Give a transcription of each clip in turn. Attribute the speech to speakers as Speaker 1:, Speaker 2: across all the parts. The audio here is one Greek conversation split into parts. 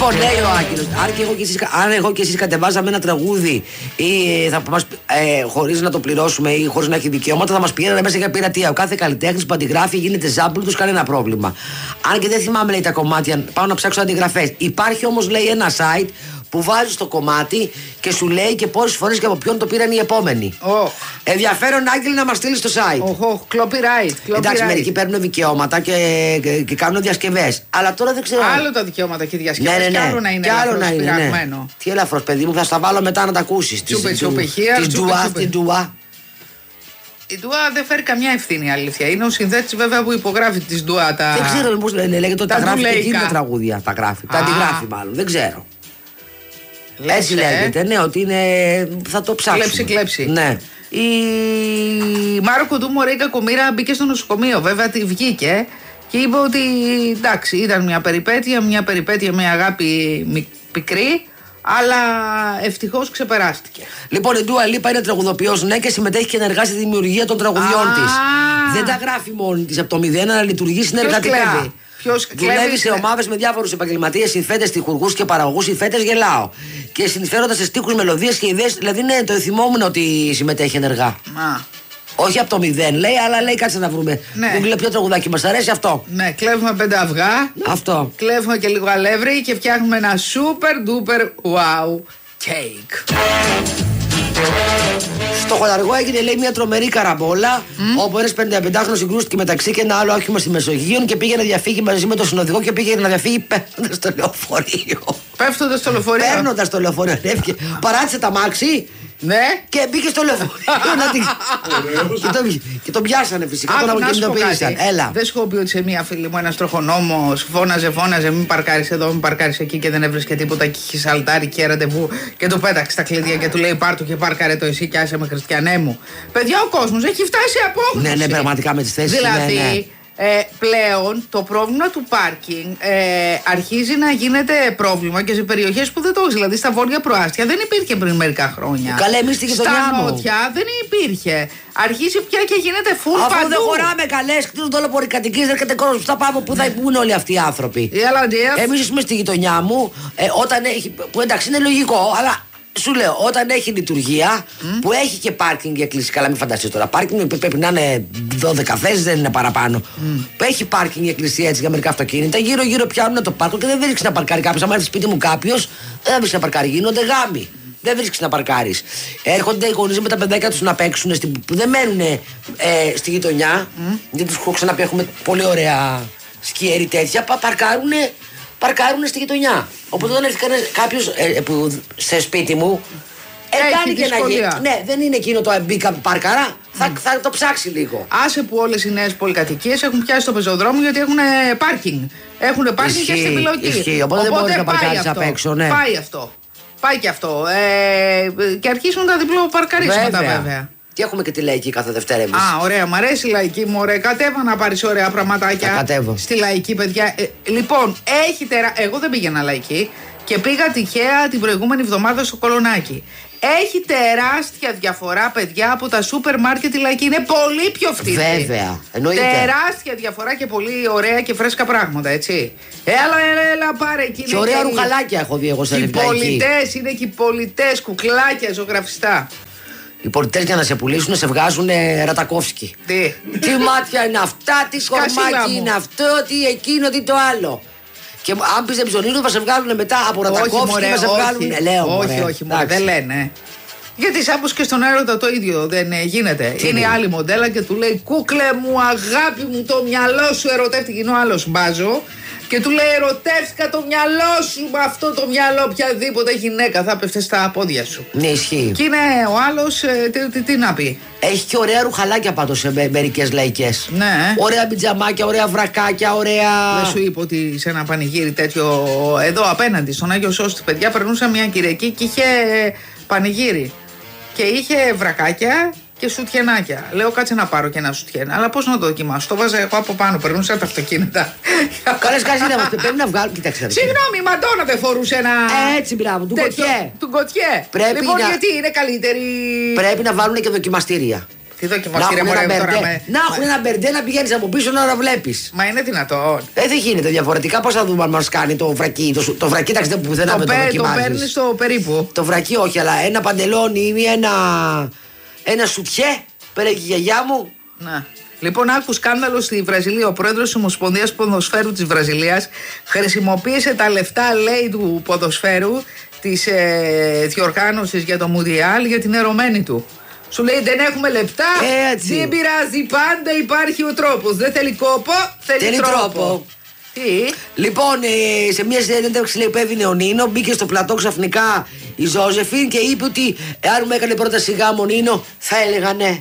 Speaker 1: Λοιπόν, λέει ο Άγγελος, αν εγώ και εσείς κατεβάζαμε ένα τραγούδι ή θα μας, χωρίς να το πληρώσουμε ή χωρίς να έχει δικαιώματα, θα μας πηγαίνανε μέσα για πειρατεία. Ο κάθε καλλιτέχνης που αντιγράφει γίνεται ζάμπλου, τους κανένα πρόβλημα. Αν και δεν θυμάμαι, λέει, τα κομμάτια, πάω να ψάξω αντιγραφές. Υπάρχει όμως, λέει, ένα site που βάζεις το κομμάτι και σου λέει και πόσες φορές και από ποιον το πήραν οι επόμενοι. Ενδιαφέρον, Άγγελε, να μας στείλεις στο site.
Speaker 2: Copyright.
Speaker 1: Εντάξει, μερικοί παίρνουν δικαιώματα και κάνουν διασκευές. Αλλά τώρα δεν ξέρω.
Speaker 2: Άλλο τα δικαιώματα και οι διασκευές. Και άλλο να είναι ελαφρώς πειραγμένο.
Speaker 1: Τι ελαφρώς, παιδί μου, θα στα βάλω μετά να τα ακούσεις. Την ντουά.
Speaker 2: Η Ντουά δεν φέρει καμιά ευθύνη, αλήθεια. Είναι ο συνθέτης, βέβαια, που υπογράφει τις Ντουά.
Speaker 1: Δεν ξέρω πώς λέγεται ότι τα γράφει και εκείνη τα τραγούδια. Τα γράφει. Τα αντιγράφει, μάλλον. Δεν ξέρω. Έτσι λέγεται, ναι, ότι είναι. Θα το ψάξουμε.
Speaker 2: Κλέψη.
Speaker 1: Ναι.
Speaker 2: Η Μάρο Κοντού μωρέ κακομοίρα μπήκε στο νοσοκομείο. Βέβαια τη βγήκε και είπε ότι εντάξει, ήταν μια περιπέτεια με αγάπη πικρή, αλλά ευτυχώς ξεπεράστηκε.
Speaker 1: Λοιπόν, η Ντούα Λίπα είναι τραγουδοποιός, ναι, και συμμετέχει και ενεργά στη δημιουργία των τραγουδιών της. Δεν τα γράφει μόνη της από το μηδέν, αλλά λειτουργεί συνεργατικά. Δουλεύει σε ομάδες με διάφορους επαγγελματίες, συνθέτες, τυχουργούς και παραγωγούς. Συνθέτες, γελάω. Και συνεισφέροντας σε στίχους, μελωδίες και ιδέες. Δηλαδή, ναι, το θυμόμουν ότι συμμετέχει ενεργά. Όχι από το μηδέν, λέει, αλλά λέει κάτσε να βρούμε. Google ποιο τραγουδάκι μας αρέσει, αυτό.
Speaker 2: Ναι, κλέβουμε 5 αυγά.
Speaker 1: Αυτό.
Speaker 2: Κλέβουμε και λίγο αλεύρι και φτιάχνουμε ένα super duper wow cake.
Speaker 1: Στο Χολαργό έγινε, λέει, μια τρομερή καραμπόλα. Όπου ένας 55χρονος συγκρούστηκε μεταξύ και ένα άλλο όχημα στη Μεσογείο και πήγε να διαφύγει μαζί με τον συνοδηγό και πήγε να διαφύγει πέφτοντας στο λεωφορείο.
Speaker 2: Πέφτοντας στο λεωφορείο.
Speaker 1: Παίρνοντας το λεωφορείο. Παράτησε τα μάξι.
Speaker 2: Ναι.
Speaker 1: Και μπήκε στο λεωφορείο. Και τον πιάσανε φυσικά. Τον αποκινητοποίησαν. Έλα.
Speaker 2: Δεν σου έχω πει ότι σε μία φίλη μου ένας τροχονόμος φώναζε μην παρκάρεις εδώ, μην παρκάρεις εκεί και δεν έβρισκε τίποτα και είχε σαλτάρι και ραντεβού και του πέταξε τα κλειδιά και του λέει πάρ' το και πάρκαρε το εσύ και άσε με, χριστιανέ μου. Παιδιά, ο κόσμος έχει φτάσει απόγνωση.
Speaker 1: Ναι, πραγματικά με τις θέσεις.
Speaker 2: Δηλαδή. Πλέον το πρόβλημα του πάρκινγκ αρχίζει να γίνεται πρόβλημα και σε περιοχές που δεν το έχει. Δηλαδή στα βόρεια προάστια δεν υπήρχε πριν μερικά χρόνια.
Speaker 1: Καλέ, εμείς στη γειτονιά μου.
Speaker 2: Στα νότια δεν υπήρχε. Αρχίζει πια και γίνεται full παντού.
Speaker 1: Αφού δεν χωράμε καλές, κτίζουν όλο πολυκατοικίες, έρχεται κόσμος που θα πάμε, πού θα βγουν όλοι αυτοί οι άνθρωποι. Εμείς είμαι στη γειτονιά μου, όταν έχει. Που εντάξει είναι λογικό, αλλά. Σου λέω, όταν έχει λειτουργία που έχει και πάρκινγκ για κλείσει. Καλά, μην φανταστείς τώρα. Πάρκινγκ πρέπει να είναι 12 θέσεις, δεν είναι παραπάνω. Που έχει πάρκινγκ για εκκλησία έτσι για μερικά αυτοκίνητα. Γύρω-γύρω πιάνουν το πάρκο και δεν βρίσκει να παρκάρει κάποιος. Αν έρθει σπίτι μου κάποιος, δεν θα βρίσκει να παρκάρει. Γίνονται γάμοι. Δεν βρίσκει να παρκάρεις. Έρχονται οι γονείς με τα παιδάκια τους να παίξουν που δεν μένουν στη γειτονιά. Δεν τους έχω ξαναπεί, έχουμε πολύ ωραία σκιέρι τέτοια. Παρκάρουν στη γειτονιά. Οπότε όταν έρθει κάποιος σε σπίτι μου, κάνει και να γίνει. Ναι, δεν είναι εκείνο το μπήκα παρκαρά. Θα το ψάξει λίγο.
Speaker 2: Άσε που όλες οι νέες πολυκατοικίες έχουν πιάσει το πεζοδρόμιο γιατί έχουν πάρκινγκ. Έχουν πάρκινγκ και στη Μιλωτή.
Speaker 1: Ισχύει, οπότε δεν μπορείς να παρκάρεις απ' έξω. Ναι.
Speaker 2: Πάει και αυτό. Και αρχίσουν τα διπλό παρκαρίσματα βέβαια.
Speaker 1: Και έχουμε και τη λαϊκή κάθε Δευτέρα εμείς.
Speaker 2: Ωραία, μου αρέσει η λαϊκή μου, ωραία. Κατέβα να πάρεις ωραία πραγματάκια στη λαϊκή, παιδιά. Λοιπόν, εγώ δεν πήγαινα λαϊκή και πήγα τυχαία την προηγούμενη εβδομάδα στο Κολονάκι. Έχει τεράστια διαφορά, παιδιά, από τα σούπερ μάρκετ η λαϊκή. Είναι πολύ πιο φτηνή.
Speaker 1: Βέβαια, εννοείται.
Speaker 2: Τεράστια διαφορά και πολύ ωραία και φρέσκα πράγματα, έτσι. Έλα, πάρε εκεί.
Speaker 1: Και ωραία ρουχαλάκια έχω δει εγώ σε λαϊκή.
Speaker 2: Είναι και οι πολιτές, κουκλάκια, ζωγραφιστά.
Speaker 1: Οι πολιτές για να σε πουλήσουν σε βγάζουν Ρατακόφσκι. Τι μάτια είναι αυτά, τι κορμάκι είναι αυτό, τι εκείνο, τι το άλλο. Και αν πεις Εμψονίδου θα σε βγάλουν μετά από Ρατακόφσκι, θα σε βγάλουν.
Speaker 2: Όχι, δεν λένε. Γιατί σάπως και στον έρωτα το ίδιο δεν γίνεται. Είναι η άλλη μοντέλα και του λέει κούκλε μου, αγάπη μου, το μυαλό σου ερωτεύτηκε. Είναι ο άλλος μπάζο. Και του λέει ερωτεύτηκα το μυαλό σου με αυτό το μυαλό, οποιαδήποτε γυναίκα θα πέφτει στα πόδια σου.
Speaker 1: Ναι, ισχύει.
Speaker 2: Και είναι ο άλλος, τι να πει.
Speaker 1: Έχει και ωραία ρουχαλάκια πάντως σε μερικές λαϊκές.
Speaker 2: Ναι.
Speaker 1: Ωραία πιτζαμάκια, ωραία βρακάκια, ωραία.
Speaker 2: Δεν σου είπα ότι σε ένα πανηγύρι τέτοιο εδώ απέναντι στον Άγιο Σώστη, παιδιά, περνούσα μια Κυριακή και είχε πανηγύρι. Και είχε βρακάκια και σουτιενάκια. Λέω κάτσε να πάρω και ένα σουτιέν. Αλλά πώς να το δοκιμάσω. Το βάζα εγώ από πάνω. Περνούσα τα αυτοκίνητα.
Speaker 1: Καλές καζίνα. Πρέπει να βγάλω. Κοίταξε.
Speaker 2: Συγγνώμη, η Μαντόνα δεν φορούσε ένα.
Speaker 1: Έτσι, μπράβο. Του Γκοτιέ.
Speaker 2: Λοιπόν, γιατί είναι καλύτερη.
Speaker 1: Πρέπει να βάλουν και δοκιμαστήρια.
Speaker 2: Τι δοκιμαστήρια μωρέ τώρα με.
Speaker 1: Να έχουν ένα μπερντέ να πηγαίνει από πίσω να βλέπει.
Speaker 2: Μα είναι δυνατόν.
Speaker 1: Δεν γίνεται διαφορετικά. Πώ θα δούμε αν μα κάνει το βρακί. Το βρακί, εντάξει, πουθενά δεν το δοκιμάζεις.
Speaker 2: Το παίρνει στο περίπου.
Speaker 1: Το βρακί όχι, αλλά ένα παντελόνι ή ένα σουτιέ. Πέρα και η γιαγιά μου.
Speaker 2: Να. Λοιπόν, άκου σκάνδαλο στη Βραζιλία. Ο πρόεδρος της Ομοσπονδίας Ποδοσφαίρου της Βραζιλίας χρησιμοποίησε τα λεφτά, λέει, του ποδοσφαίρου της διοργάνωσης για το Μουντιάλ για την ερωμένη του. Σου λέει δεν έχουμε λεπτά, δεν πειράζει, πάντα υπάρχει ο τρόπος. Δεν θέλει κόπο, θέλει τρόπο. Τι?
Speaker 1: Λοιπόν, σε μια συνέντευξη λέει που έδινε ο Νίνο, μπήκε στο πλατό ξαφνικά η Ζώζεφιν και είπε ότι εάν μου έκανε πρώτα σιγά ο Νίνο θα έλεγα ναι.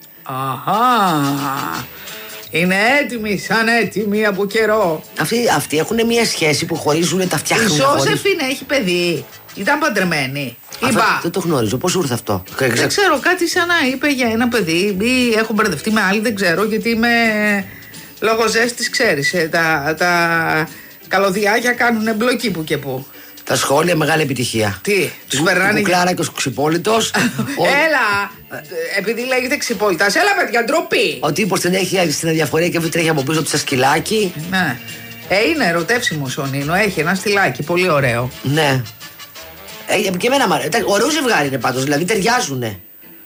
Speaker 2: Αχα. Είναι έτοιμοι, σαν έτοιμοι από καιρό.
Speaker 1: Αυτοί έχουν μια σχέση που χωρίζουν τα φτιάχνουν.
Speaker 2: Η Ζώζεφιν έχει παιδί. Ήταν παντρεμένη.
Speaker 1: Δεν το γνωρίζω. Πώς ήρθε αυτό?
Speaker 2: Δεν ξέρω, κάτι σαν να είπε για ένα παιδί. Ή έχω μπερδευτεί με άλλη, δεν ξέρω. Γιατί είμαι λόγω ζέστης, ξέρεις. Τα καλωδιάκια κάνουν μπλοκή που και που.
Speaker 1: Τα σχόλια μεγάλη επιτυχία.
Speaker 2: Τι, τους περνάνε.
Speaker 1: Ο Κλάρα και ο Ξυπόλυτος.
Speaker 2: Έλα, επειδή λέγεται Ξυπόλυτας, έλα παιδιά, ντροπή.
Speaker 1: Ο τύπος την έχει στην αδιαφορία και τρέχει από πίσω του σαν σκυλάκι.
Speaker 2: Ναι. Είναι ερωτεύσιμος ο Νίνο, έχει ένα στυλάκι, πολύ ωραίο.
Speaker 1: Ναι. Και εμένα μου αρέσει. Ωραίο ζευγάρι είναι πάντως, δηλαδή ταιριάζουνε.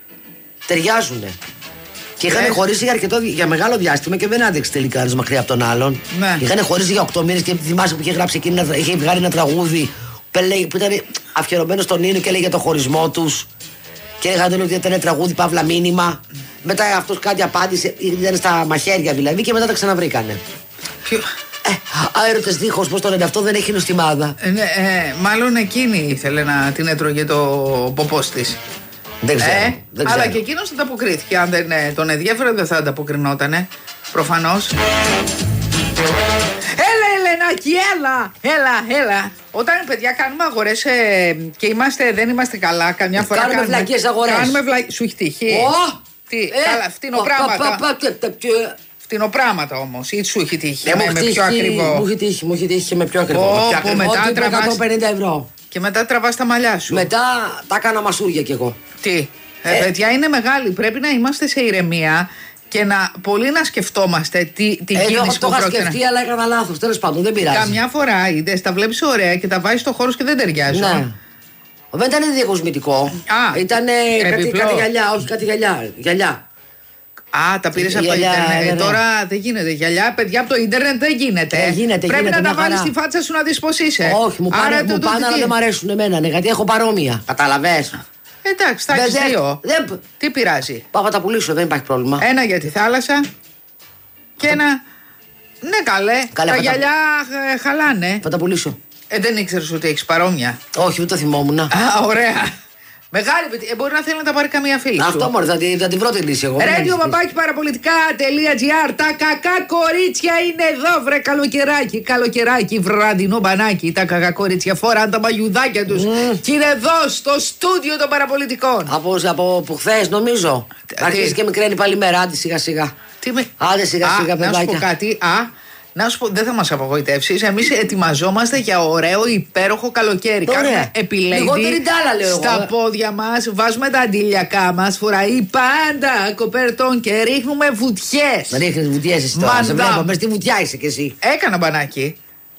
Speaker 1: Και είχαν χωρίσει για μεγάλο διάστημα και δεν άντεξε τελικά ένας μακριά από τον άλλον.
Speaker 2: Ναι.
Speaker 1: Είχαν χωρίσει για 8 μήνες και θυμάσαι που είχε γράψει εκείνη, είχε βγάλει ένα τραγούδι που ήταν αφιερωμένο στον Νίνο και έλεγε για το χωρισμό τους. Και έλεγαν ότι ήταν τραγούδι παύλα μήνυμα. Μετά αυτός κάτι απάντησε, ήταν στα μαχαίρια δηλαδή και μετά τα ξαναβρήκανε.
Speaker 2: Ποιο?
Speaker 1: Άερωτες δίχως, πώς το λένε, αυτό δεν έχει νοστιμάδα.
Speaker 2: Μάλλον εκείνη ήθελε να την έτρωγε το ποπός της.
Speaker 1: Δεν ξέρω.
Speaker 2: Αλλά και εκείνος ανταποκρίθηκε. Αν δεν τον ενδιαφέρον δεν θα ανταποκρινότανε. Προφανώς. Έλα Ελενάκη, έλα. Όταν παιδιά κάνουμε αγορές και δεν είμαστε καλά, καμιά φορά
Speaker 1: κάνουμε βλακίες αγορές.
Speaker 2: Σου έχει τύχει? Τι, καλά, φτηνοπράματα όμως, ή σου έχει τύχει με πιο ακριβό?
Speaker 1: Μου έχει τύχει με πιο ακριβό.
Speaker 2: Μετά
Speaker 1: τραβάς 150 ευρώ.
Speaker 2: Και μετά τραβάς τα μαλλιά σου.
Speaker 1: Μετά τα έκανα μασούρια κι εγώ.
Speaker 2: Τι, παιδιά είναι μεγάλη, πρέπει να είμαστε σε ηρεμία. Και πολύ να σκεφτόμαστε τι κίνηση που
Speaker 1: το είχα σκεφτεί, αλλά έκανα λάθος. Τέλος πάντων, δεν πειράζει.
Speaker 2: Καμιά φορά είδες, τα βλέπεις ωραία και τα βάζεις στο χώρο και δεν ταιριάζουν.
Speaker 1: Ναι. Δεν ήταν διακοσμητικό. Ήταν κάτι γυαλιά, όχι κάτι γυαλιά.
Speaker 2: Τα πήρες από το ίντερνετ. Τώρα δεν γίνεται γυαλιά, παιδιά, από το ίντερνετ δεν γίνεται. Πρέπει να τα βάλεις στη φάτσα σου να δεις πως είσαι.
Speaker 1: Όχι, μου πάνε, αλλά δεν μ' αρέσουν εμένα, γιατί έχω παρόμοια. Καταλαβες.
Speaker 2: Εντάξει, θα έχεις δύο. Τι πειράζει?
Speaker 1: Πάω να τα πουλήσω, δεν υπάρχει πρόβλημα.
Speaker 2: Ένα για τη θάλασσα και ένα. Ναι, καλέ. Τα γυαλιά χαλάνε.
Speaker 1: Θα τα πουλήσω.
Speaker 2: Δεν ήξερες ότι έχεις παρόμοια?
Speaker 1: Όχι, δεν το θυμόμουν.
Speaker 2: Ωραία. Μεγάλη παιδί. Μπορεί να θέλει να τα πάρει καμία φίλη.
Speaker 1: Αυτό μόνο, θα την πρώτη λύση εγώ.
Speaker 2: Radio-parapolitica.gr. Τα κακά κορίτσια είναι εδώ, βρε καλοκαιράκι, βραδινό μπανάκι. Τα κακά κορίτσια φοράνε τα μαγιουδάκια τους και είναι εδώ στο στούντιο των παραπολιτικών.
Speaker 1: Από που χθες νομίζω. Αρχίζει και μικραίνει πάλι μέρα, άντε σιγά-σιγά. Άντε σιγά-σιγά, παιδάκια.
Speaker 2: Να σου πω κάτι, να σου πω, δεν θα μας απογοητεύσεις. Εμείς ετοιμαζόμαστε για ωραίο, υπέροχο καλοκαίρι. Κάνουμε επιλέγει στα πόδια μας, βάζουμε τα αντιλιακά μας, φοράει πάντα κοπέρτον και ρίχνουμε βουτιές.
Speaker 1: Ρίχνεις βουτιές εσύ τώρα, σε βλέπω, μες στη βουτιά είσαι κι εσύ.
Speaker 2: Έκανα μπανάκι.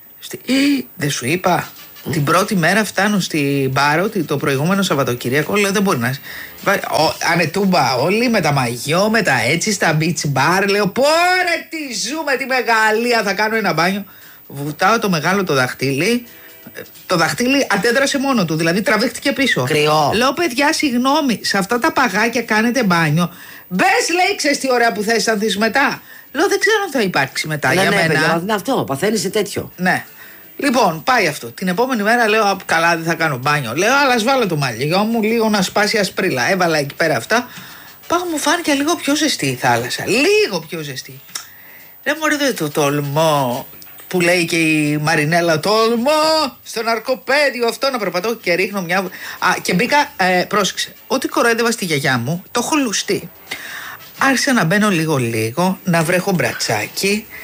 Speaker 2: Δεν σου είπα. Την πρώτη μέρα φτάνω στην Πάρο, το προηγούμενο Σαββατοκύριακο, λέω δεν μπορεί να. Ανετούμπα όλοι με τα μαγιό, με τα έτσι στα beach bar. Λέω πόρε τι ζούμε, τι μεγαλεία, θα κάνω ένα μπάνιο. Βουτάω το μεγάλο το δαχτύλι. Το δαχτύλι αντέδρασε μόνο του, δηλαδή τραβήχτηκε πίσω.
Speaker 1: Κρυό.
Speaker 2: Λέω παιδιά, συγγνώμη, σε αυτά τα παγάκια κάνετε μπάνιο. Μπες, λέει, ξέρεις τι ωραία που θα αισθανθείς μετά. Λέω δεν ξέρω αν θα υπάρξει μετά για μένα.
Speaker 1: Παιδιά, είναι αυτό, παθαίνεις σε τέτοιο.
Speaker 2: Ναι. Λοιπόν, πάει αυτό. Την επόμενη μέρα λέω: καλά, δεν θα κάνω μπάνιο. Λέω: αλλά σβάλω το μαλλιό μου λίγο να σπάσει ασπρίλα. Έβαλα εκεί πέρα αυτά. Πάω, μου φάνηκε λίγο πιο ζεστή η θάλασσα. Λίγο πιο ζεστή. Δεν μου δεν το τολμώ. Που λέει και η Μαρινέλα: τολμώ στο ναρκοπαίδιο αυτό να περπατώ και ρίχνω μια. Και μπήκα, πρόσεξε. Ό,τι κοροϊδεύα στη γιαγιά μου, το έχω λουστεί. Άρχισα να μπαίνω λίγο, να βρέχω μπρατσάκι,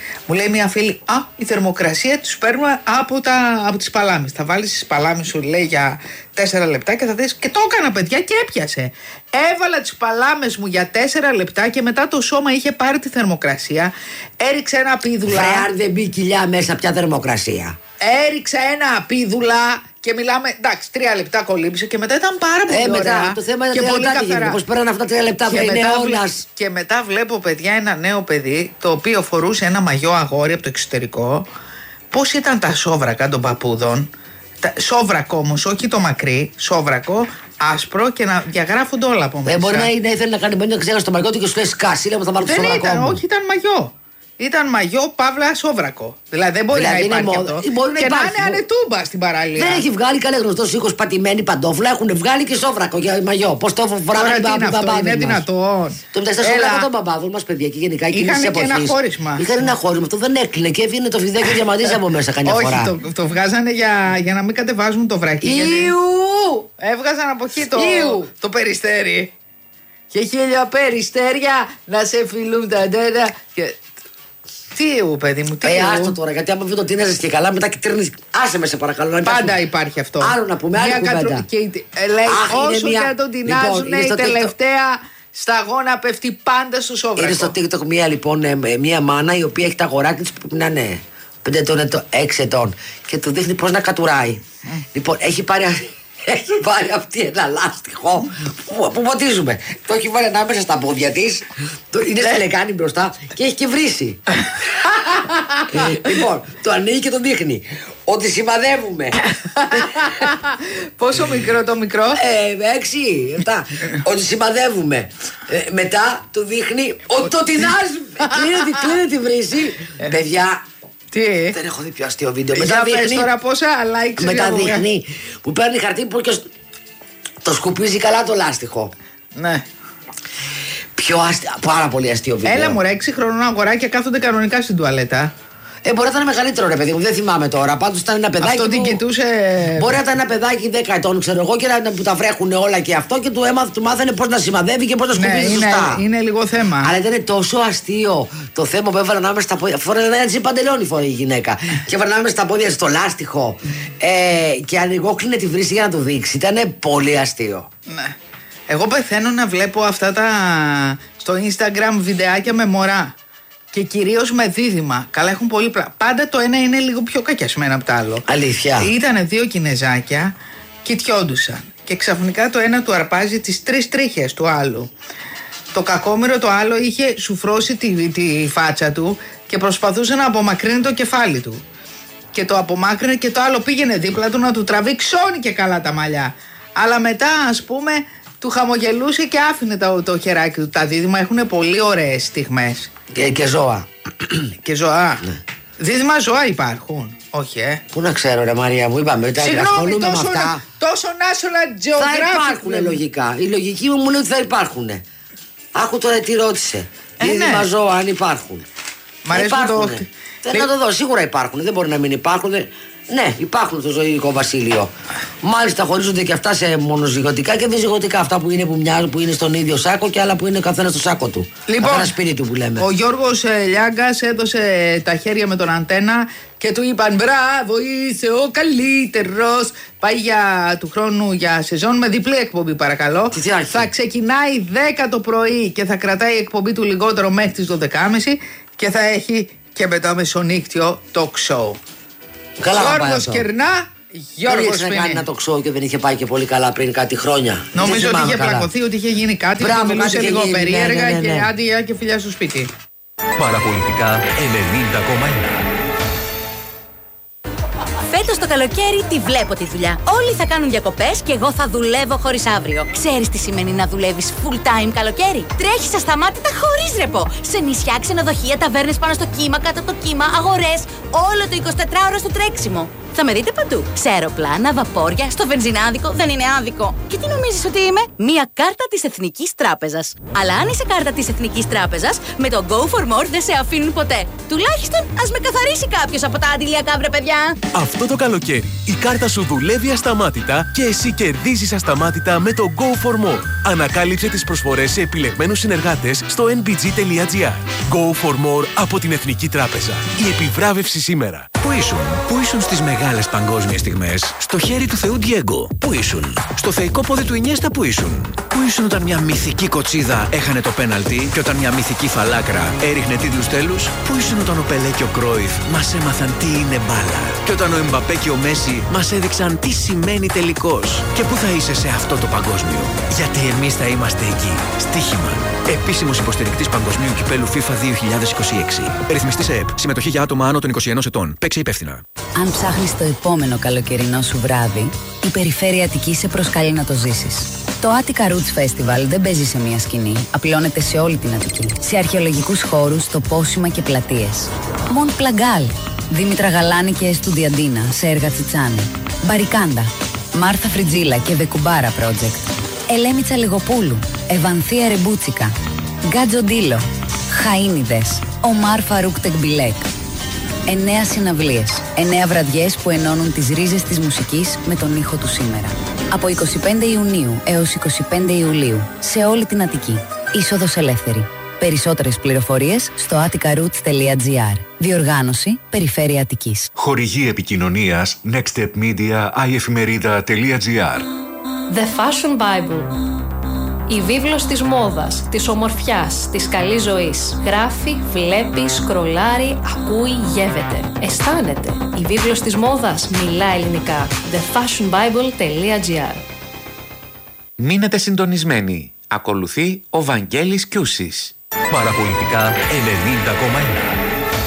Speaker 2: Μου λέει μια φίλη, η θερμοκρασία τους παίρνουμε από τις παλάμες. Θα βάλεις τις παλάμες σου, λέει, για 4 λεπτά και θα δεις. Και το έκανα, παιδιά, και έπιασε. Έβαλα τις παλάμες μου για 4 λεπτά και μετά το σώμα είχε πάρει τη θερμοκρασία. Έριξε ένα πίδουλα.
Speaker 1: Αν δεν μπει κοιλιά μέσα, πια θερμοκρασία.
Speaker 2: Έριξα ένα πίδουλα και μιλάμε. Εντάξει, 3 λεπτά κολύμπησε και μετά ήταν πάρα πολύ ωραία.
Speaker 1: Το θέμα είναι πολύ καθαρά. Πώς πέραν αυτά 3 λεπτά,
Speaker 2: και μετά βλέπω, παιδιά, ένα νέο παιδί το οποίο φορούσε ένα μαγιό αγόρι από το εξωτερικό. Πώς ήταν τα σόβρακα των παππούδων. Σόβρακο όμως, όχι το μακρύ, σόβρακο, άσπρο και να διαγράφονται όλα από μέσα.
Speaker 1: Μπορεί να ήθελε να κάνει μπαίνιο ξέχασε το μαγιό του και σου λέει σκάσει, λέμε θα βάλω το σόβρακο.
Speaker 2: Δεν ήταν, όχι, ήταν μαγιό. Ήταν μαγιό, παύλα, σόβρακο. Δηλαδή δεν μπορεί να υπάρχει αυτό. Και να είναι ανετούμπα στην παραλία.
Speaker 1: Δεν έχει βγάλει κανένα γνωστό οίκο πατημένη παντόφλα. Έχουν βγάλει και σόβρακο για μαγιό. Πώ το φοράμε την μπαμπάδε.
Speaker 2: Είναι δυνατόν.
Speaker 1: Το μεταξύ σόβρακο των μπαμπάδων μα, παιδιά, και γενικά εκείνη τη εποχή.
Speaker 2: Είχαν ένα χώρισμα.
Speaker 1: Είχαν ένα χώρισμα. Αυτό δεν έκλεινε και έβγαινε το φιδάκι διαμαντή από μέσα καμιά φορά.
Speaker 2: Όχι, το βγάζανε για να μην κατεβάζουν το βρακί. Έβγαζαν από εκεί το περιστέρι. Και 1000 περιστέρια να σε φιλούν τα ντένα. Τι παιδί μου, τι
Speaker 1: άστο τώρα, γιατί άμα δεν το τίναζες και καλά, μετά τρώνεις. Άσε με, σε παρακαλώ.
Speaker 2: Πάντα υπάρχει αυτό.
Speaker 1: Άλλο να πούμε, άλλη κουβέντα.
Speaker 2: Λέει, όσο και να τον τεινάζουν, η τελευταία σταγόνα πέφτει πάντα στο σόβρακο.
Speaker 1: Είναι στο TikTok μία μάνα η οποία έχει τα αγοράκια της που να είναι 5 ετών, 6 ετών και του δείχνει πώς να κατουράει. Λοιπόν, έχει πάρει αυτή ένα λάστιχο που ποτίζουμε. Το έχει βάλει ανάμεσα στα πόδια της. Είναι στη λεκάνη μπροστά και έχει και βρύσει. Λοιπόν, το ανοίγει και το δείχνει. Ότι σημαδεύουμε.
Speaker 2: Πόσο μικρό το μικρό?
Speaker 1: 6, 7. Ότι σημαδεύουμε. Μετά του δείχνει ότι το τεινάζουμε. Κλείνει τη βρύση. Παιδιά.
Speaker 2: Τι?
Speaker 1: Δεν έχω δει πιο αστείο βίντεο.
Speaker 2: Μετά δείχνει τώρα πόσα likes.
Speaker 1: Μετά δείχνει που παίρνει χαρτί που και το σκουπίζει καλά το λάστιχο.
Speaker 2: Ναι.
Speaker 1: Πιο αστείο, πάρα πολύ αστείο βίντεο.
Speaker 2: Έλα μωρέ, 6 χρονών αγοράκια κάθονται κανονικά στην τουαλέτα.
Speaker 1: Μπορεί να ήταν μεγαλύτερο ρε παιδί μου, δεν θυμάμαι τώρα. Πάντως ήταν ένα παιδάκι.
Speaker 2: Αυτό την κοιτούσε.
Speaker 1: Μπορεί να ήταν ένα παιδάκι 10 ετών, ξέρω εγώ, και που τα βρέχουν όλα και αυτό και του μάθανε πώς να σημαδεύει και πώς να σκουπίζει σωστά.
Speaker 2: Είναι λίγο θέμα.
Speaker 1: Αλλά ήταν τόσο αστείο το θέμα που έβαλαν άμεσα στα πόδια. Φοράνε ένα τζι παντελόνι φορεί η γυναίκα. Και έβαλαν άμεσα στα πόδια στο λάστιχο. Και ανοιγόκλεινε τη βρύση για να του δείξει. Ήταν πολύ αστείο.
Speaker 2: Ναι. Εγώ πεθαίνω να βλέπω αυτά τα στο Instagram βιντεάκια με μωρά. Και κυρίως με δίδυμα. Καλά, έχουν πολύ πράγμα. Πάντα το ένα είναι λίγο πιο κακιασμένο από το άλλο.
Speaker 1: Αλήθεια.
Speaker 2: Ήτανε 2 Κινεζάκια, κοιτιόντουσαν. Και ξαφνικά το ένα του αρπάζει τις 3 τρίχες του άλλου. Το κακόμοιρο το άλλο είχε σουφρώσει τη φάτσα του και προσπαθούσε να απομακρύνει το κεφάλι του. Και το απομάκρυνε και το άλλο πήγαινε δίπλα του να του τραβήξώνει και καλά τα μαλλιά. Αλλά μετά, ας πούμε, του χαμογελούσε και άφηνε το χεράκι του. Τα δίδυμα έχουν πολύ ωραίες στιγμές.
Speaker 1: Και ζώα.
Speaker 2: Και ζώα. Ναι. Δίδυμα ζώα υπάρχουν. Όχι,
Speaker 1: Πού να ξέρω, ρε Μαρία μου, είπαμε.
Speaker 2: Συγγνώμη, τόσο National Geographic.
Speaker 1: Θα υπάρχουν λογικά. Η λογική μου λέει ότι θα υπάρχουν. Άκου τώρα τι ρώτησε. Δίδυμα ζώα, αν υπάρχουν.
Speaker 2: Μ' αρέσει το.
Speaker 1: Θέλω να το δω, σίγουρα υπάρχουν. Δεν μπορεί να μην υπάρχουν. Ναι, υπάρχουν στο ζωικό βασίλειο. Μάλιστα χωρίζονται και αυτά σε μονοζυγωτικά και διζυγωτικά. Αυτά που είναι στον ίδιο σάκο και άλλα που είναι καθένα στο σάκο του.
Speaker 2: Λοιπόν,
Speaker 1: καθένα σπίτι του που λέμε.
Speaker 2: Ο Γιώργος Λιάγκας έδωσε τα χέρια με τον Αντένα και του είπαν μπράβο, είσαι ο καλύτερος. Πάει για του χρόνου για σεζόν με διπλή εκπομπή, παρακαλώ. Θα ξεκινάει 10 το πρωί και θα κρατάει η εκπομπή του λιγότερο μέχρι τις 12.30 και θα έχει και μετά μεσονύκτιο talk show. Γιώργος Κερνά, Γιώργος Πινή.
Speaker 1: Δεν κάνει ένα τοξό και δεν είχε πάει και πολύ καλά πριν κάτι χρόνια.
Speaker 2: Νομίζω ότι είχε πλακωθεί, ότι είχε γίνει κάτι που μιλούσε λίγο περίεργα και άντια και φιλιά στο σπίτι.
Speaker 3: Παραπολιτικά 90,1.
Speaker 4: Φέτος το καλοκαίρι τη βλέπω τη δουλειά. Όλοι θα κάνουν διακοπές και εγώ θα δουλεύω χωρίς αύριο. Ξέρεις τι σημαίνει να δουλεύεις full time καλοκαίρι? Τρέχεις ασταμάτητα χωρίς ρεπό. Σε νησιά, ξενοδοχεία, ταβέρνες πάνω στο κύμα, κάτω από το κύμα, αγορές. Όλο το 24ωρο στο τρέξιμο. Θα με δείτε παντού. Σε αεροπλάνα, βαπόρια, στο βενζινάδικο, δεν είναι άδικο. Και τι νομίζεις ότι είμαι? Μία κάρτα της Εθνικής Τράπεζας. Αλλά αν είσαι κάρτα της Εθνικής Τράπεζας, με το Go for More δεν σε αφήνουν ποτέ. Τουλάχιστον ας με καθαρίσει κάποιος από τα αντιλιακά, βρε παιδιά.
Speaker 3: Αυτό το καλοκαίρι η κάρτα σου δουλεύει ασταμάτητα και εσύ κερδίζεις ασταμάτητα με το Go for More. Ανακάλυψε τις προσφορές σε επιλεγμένους συνεργάτες στο nbg.gr. Go for More από την Εθνική Τράπεζα. Η επιβράβευση σήμερα.
Speaker 5: Πού ήσουν στις μεγάλες παγκόσμιες στιγμές? Στο χέρι του Θεού Ντιέγκο. Πού ήσουν? Στο θεϊκό πόδι του Ινιέστα. Πού ήσουν? Πού ήσουν όταν μια μυθική κοτσίδα έχανε το πέναλτι και όταν μια μυθική φαλάκρα έριχνε τίτλους τέλους? Πού ήσουν όταν ο Πελέ και ο Κρόιφ μας έμαθαν τι είναι μπάλα? Και όταν ο Εμπαπέ και ο Μέση μας έδειξαν τι σημαίνει τελικός? Και πού θα είσαι σε αυτό το παγκόσμιο? Γιατί εμείς θα είμαστε εκεί. Στοίχημα. Επίσημος υποστηρικτής Παγκοσμίου Κυπέλου FIFA 2026. Ρυθμιστή σε ΕΠ. Συμμετοχή για άτομα άνω των 21 ετών. Παίξε υπεύθυνα.
Speaker 6: Αν ψάχνεις το επόμενο καλοκαιρινό σου βράδυ, η Περιφέρεια Αττικής σε προσκαλεί να το ζήσεις. Το Attica Roots Festival δεν παίζει σε μια σκηνή, απλώνεται σε όλη την Αττική. Σε αρχαιολογικούς χώρους, τοπόσιμα και πλατείες. Μοντ Πλαγκάλ, Δήμητρα Γαλάνη και Εστουδιαντίνα σε έργα Τσιτσάνη. Μπαρικάντα, Μάρθα Φριτζίλα και Βεκουμπάρα Project. Ελέμιτσα Λιγοπούλου, Ευανθία Ρεμπούτσικα, Γκάτζο Ντίλο, Χαΐνιδες, Ομάρ Φαρούκ Τεκμπιλέκ. 9 συναυλίες, 9 βραδιές που ενώνουν τις ρίζες της μουσικής με τον ήχο του σήμερα. Από 25 Ιουνίου έως 25 Ιουλίου, σε όλη την Αττική. Είσοδος ελεύθερη. Περισσότερες πληροφορίες στο atticaroots.gr. Διοργάνωση Περιφέρεια Αττικής.
Speaker 7: Χορηγή επικοινωνίας Next Step Media iefmerida.gr.
Speaker 8: The Fashion Bible. Η βίβλος της μόδας, της ομορφιάς, της καλής ζωής. Γράφει, βλέπει, σκρολάρει, ακούει, γεύεται. Αισθάνεται. Η βίβλος της μόδας μιλά ελληνικά. thefashionbible.gr.
Speaker 9: Μείνετε συντονισμένοι. Ακολουθεί ο Βαγγέλης Κιούσης.
Speaker 3: Παραπολιτικά 90,1.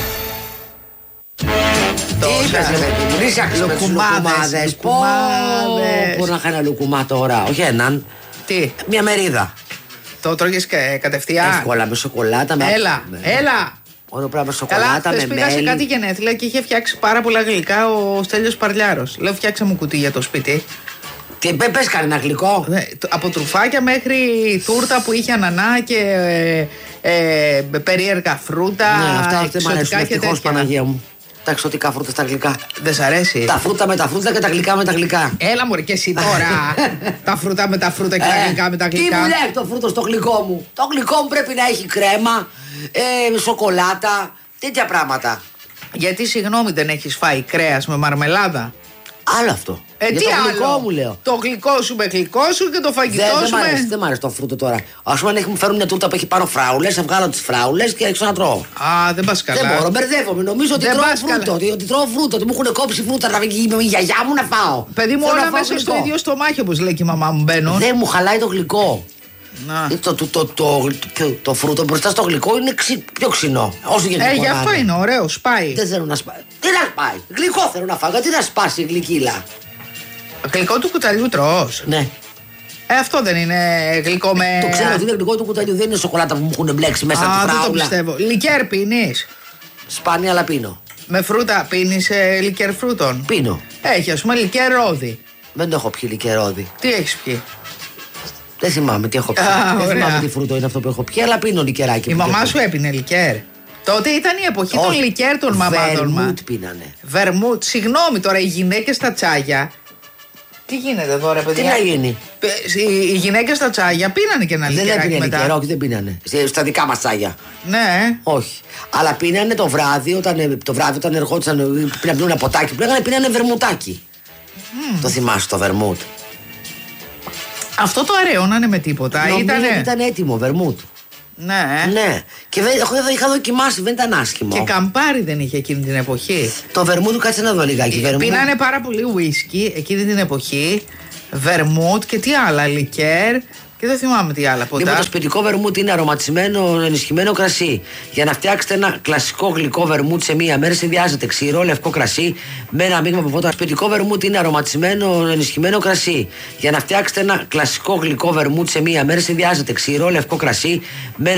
Speaker 1: Λουκουμάδες. Πού να είχα ένα λουκουμά τώρα? Όχι έναν.
Speaker 2: Τι?
Speaker 1: Μια μερίδα.
Speaker 2: Το τρώγες κατευθείαν?
Speaker 1: Εύκολα, με σοκολάτα.
Speaker 2: Έλα.
Speaker 1: Όλο πράγμα με σοκολάτα,
Speaker 2: καλά,
Speaker 1: με μέλι.
Speaker 2: Πήγα σε κάτι γενέθλια και είχε φτιάξει πάρα πολλά γλυκά ο Στέλιος Παρλιάρος. Λέω, φτιάξε μου κουτί για το σπίτι.
Speaker 1: Τι πες, κανένα γλυκό?
Speaker 2: Από τρουφάκια μέχρι τούρτα που είχε ανανά και περίεργα φρούτα.
Speaker 1: Ναι, αυτά δεν μ' αρέσουν. Ευτυχώς, Παναγία μου. Τα εξωτικά φρούτα στα γλυκά.
Speaker 2: Δεν σ' αρέσει?
Speaker 1: Τα φρούτα με τα φρούτα και τα γλυκά με τα γλυκά.
Speaker 2: Έλα μωρέ και εσύ τώρα. Τα φρούτα με τα φρούτα και τα γλυκά με τα γλυκά.
Speaker 1: Τι μου λέει το φρούτο στο γλυκό μου? Το γλυκό μου πρέπει να έχει κρέμα, σοκολάτα, τέτοια πράγματα.
Speaker 2: Γιατί συγγνώμη, δεν έχεις φάει κρέας με μαρμελάδα?
Speaker 1: Άλλο αυτό.
Speaker 2: Τι
Speaker 1: το γλυκό
Speaker 2: άλλο?
Speaker 1: μου λέω.
Speaker 2: Το γλυκό σου με γλυκό σου και το φαγητό σου με.
Speaker 1: Δεν μ' αρέσει το φρούτο τώρα. Ας πούμε, αν μου φέρουν μια τούρτα που έχει πάνω φράουλες, θα βγάλω τις φράουλες και έξω να τρώω.
Speaker 2: Α, δεν πας καλά.
Speaker 1: Δεν μπορώ, μπερδεύομαι. Νομίζω ότι τρώω φρούτο. Ότι τρώω φρούτο. Ότι μου έχουν κόψει φρούτα να βγει η γιαγιά μου να φάω.
Speaker 2: Παιδί μου, όλα μέσα στο ίδιο στομάχι, όπως λέει και η μαμά μου, μπαίνουν.
Speaker 1: Δεν μου χαλάει το γλυκό. Το φρούτο μπροστά στο γλυκό είναι πιο ξινό. Όσο γίνεται.
Speaker 2: Γι' αυτό είναι ωραίο, σπάει.
Speaker 1: Δεν θέλω να σπάει. Τι να σπάει? Γλυκό θέλω να φάω. Γιατί να σπάσει η γλυκύλα?
Speaker 2: Γλυκό του κουταλιού τρως?
Speaker 1: Ναι.
Speaker 2: Αυτό δεν είναι γλυκό με.
Speaker 1: Το ξέρω ότι είναι γλυκό του κουταλιού, δεν είναι σοκολάτα που μου έχουν μπλέξει μέσα από τη φράουλα.
Speaker 2: Δεν το πιστεύω. Λικέρ πίνεις?
Speaker 1: Σπάνια, αλλά πίνω.
Speaker 2: Με φρούτα πίνεις λικέρ φρούτων?
Speaker 1: Πίνω.
Speaker 2: Έχει, ας πούμε, λικέρ ρόδι.
Speaker 1: Δεν το έχω πιει λικέρ ρόδι.
Speaker 2: Τι έχεις πιει?
Speaker 1: Δεν θυμάμαι τι έχω πιει. Δεν θυμάμαι τι φρούτο είναι αυτό που έχω πιει, αλλά πίνω λικεράκι.
Speaker 2: Η μαμά σου έπινε λικέρ? Τότε ήταν η εποχή των λικέρ των μαμάδων μας.
Speaker 1: Βερμούτ πίνανε.
Speaker 2: Βερμούτ. Συγγνώμη τώρα, οι γυναίκες στα τσάγια. Τι γίνεται εδώ, ρε παιδιά?
Speaker 1: Τι να γίνει?
Speaker 2: Οι γυναίκες στα τσάγια πίνανε και ένα λικεράκι μετά.
Speaker 1: Δεν έπινε λικερό, όχι, δεν πίνανε. Στα δικά μας τσάγια.
Speaker 2: Ναι.
Speaker 1: Όχι. Αλλά πίνανε το βράδυ, όταν ερχόντουσαν να πίνουν ένα ποτάκι, πίνανε βερμουτάκι. Το θυμάσαι το βερμούτ?
Speaker 2: Αυτό το αραιώνανε με τίποτα?
Speaker 1: Ήταν έτοιμο βερμούτ.
Speaker 2: Ναι.
Speaker 1: Ναι. Και είχα δοκιμάσει, δεν ήταν άσχημο.
Speaker 2: Και καμπάρι δεν είχε εκείνη την εποχή?
Speaker 1: Το βερμούτ, κάτσε να δω λιγάκι.
Speaker 2: Πίνανε πάρα πολύ ουίσκι εκείνη την εποχή. Βερμούτ και τι άλλα, λικέρ. Και δεν θυμάμαι τι άλλα ποτέ.
Speaker 1: Λοιπόν, το σπιτικό βερμούτ είναι αρωματισμένο, ενισχυμένο κρασί. Για να φτιάξετε ένα κλασικό γλυκό βερμούτ σε μία μέρα, συνδυάζεται ξηρό λευκό κρασί με ένα μείγμα από βότανο. Το σπιτικό βερμούτ είναι αρωματισμένο, ενισχυμένο κρασί. Για να φτιάξετε ένα κλασικό γλυκό βερμούτ σε μία μέρα, συνδυάζεται ξηρό λευκό κρασί με